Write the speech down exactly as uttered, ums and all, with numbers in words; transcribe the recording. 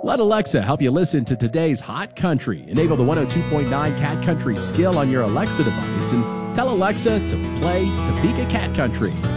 Let Alexa help you listen to today's hot country. Enable the one oh two point nine Cat Country skill on your Alexa device and tell Alexa to play Topeka Cat Country.